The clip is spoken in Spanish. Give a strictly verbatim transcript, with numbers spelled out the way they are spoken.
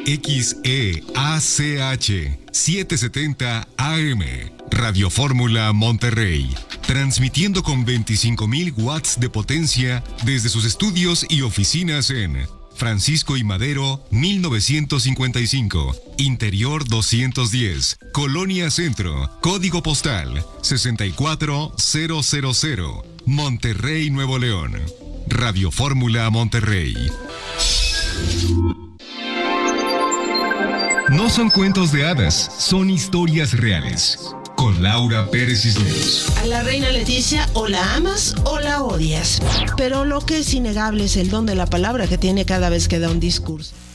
X E A C H setecientos setenta A M, Radio Fórmula Monterrey, transmitiendo con veinticinco mil watts de potencia desde sus estudios y oficinas en Francisco y Madero, mil novecientos cincuenta y cinco, Interior doscientos diez, Colonia Centro, Código Postal sesenta y cuatro mil, Monterrey, Nuevo León. Radio Fórmula Monterrey. No son cuentos de hadas, son historias reales. Con Laura Pérez Cisneros. A la reina Leticia o la amas o la odias. Pero lo que es innegable es el don de la palabra que tiene cada vez que da un discurso.